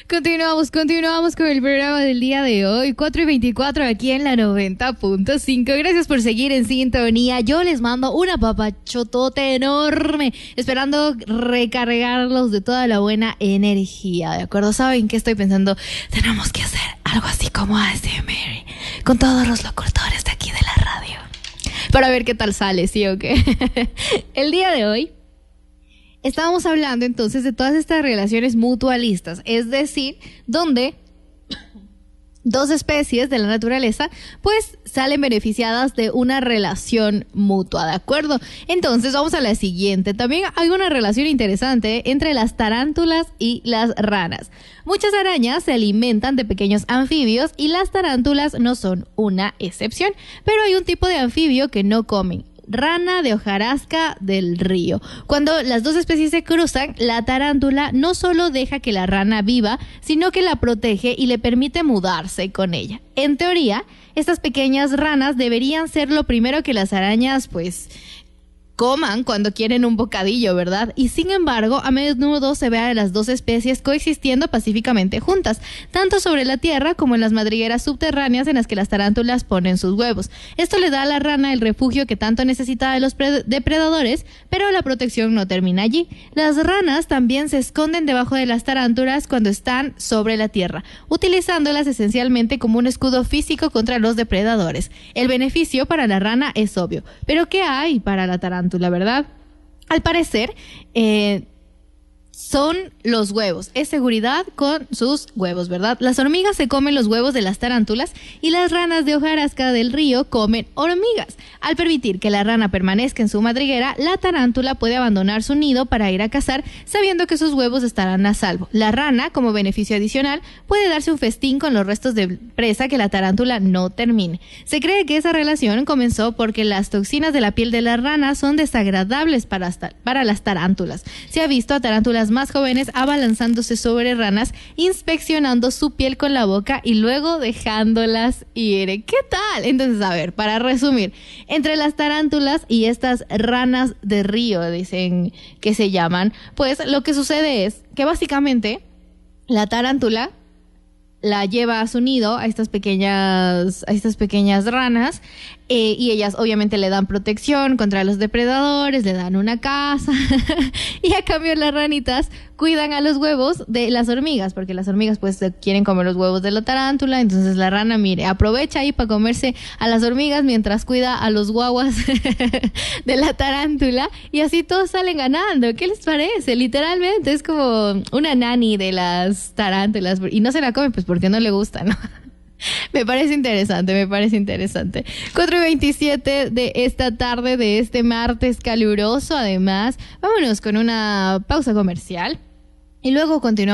Continuamos con el programa del día de hoy, 4:24 aquí en la 90.5. Gracias por seguir en sintonía. Yo les mando una papachotote enorme, esperando recargarlos de toda la buena energía, ¿de acuerdo? ¿Saben qué estoy pensando? Tenemos que hacer algo así como ASMR con todos los locutores de aquí de la radio, para ver qué tal sale, ¿sí o qué? El día de hoy estábamos hablando entonces de todas estas relaciones mutualistas, es decir, donde dos especies de la naturaleza pues salen beneficiadas de una relación mutua, ¿de acuerdo? Entonces vamos a la siguiente. También hay una relación interesante entre las tarántulas y las ranas. Muchas arañas se alimentan de pequeños anfibios y las tarántulas no son una excepción, pero hay un tipo de anfibio que no comen: rana de hojarasca del río. Cuando las dos especies se cruzan, la tarántula no solo deja que la rana viva, sino que la protege y le permite mudarse con ella. En teoría, estas pequeñas ranas deberían ser lo primero que las arañas pues coman cuando quieren un bocadillo, ¿verdad? Y sin embargo, a menudo se ve a las dos especies coexistiendo pacíficamente juntas, tanto sobre la tierra como en las madrigueras subterráneas en las que las tarántulas ponen sus huevos. Esto le da a la rana el refugio que tanto necesita de los depredadores, pero la protección no termina allí. Las ranas también se esconden debajo de las tarántulas cuando están sobre la tierra, utilizándolas esencialmente como un escudo físico contra los depredadores. El beneficio para la rana es obvio, pero ¿qué hay para la tarántula? La verdad, al parecer, son los huevos. Es seguridad con sus huevos, ¿verdad? Las hormigas se comen los huevos de las tarántulas y las ranas de hojarasca del río comen hormigas. Al permitir que la rana permanezca en su madriguera, la tarántula puede abandonar su nido para ir a cazar, sabiendo que sus huevos estarán a salvo. La rana, como beneficio adicional, puede darse un festín con los restos de presa que la tarántula no termine. Se cree que esa relación comenzó porque las toxinas de la piel de la rana son desagradables para las tarántulas. Se ha visto a tarántulas más jóvenes abalanzándose sobre ranas, inspeccionando su piel con la boca y luego dejándolas ir. ¿Qué tal? Entonces, a ver, para resumir, entre las tarántulas y estas ranas de río, dicen que se llaman, pues lo que sucede es que básicamente la tarántula la lleva a su nido a estas pequeñas ranas, y ellas obviamente le dan protección contra los depredadores, le dan una casa y a cambio las ranitas cuidan a los huevos de las hormigas, porque las hormigas pues quieren comer los huevos de la tarántula. Entonces la rana, mire, aprovecha ahí para comerse a las hormigas mientras cuida a los guaguas de la tarántula, y así todos salen ganando. ¿Qué les parece? Literalmente es como una nani de las tarántulas, y no se la comen pues porque no le gusta, ¿no? Me parece interesante. 4:27 de esta tarde, de este martes caluroso. Además, vámonos con una pausa comercial y luego continuamos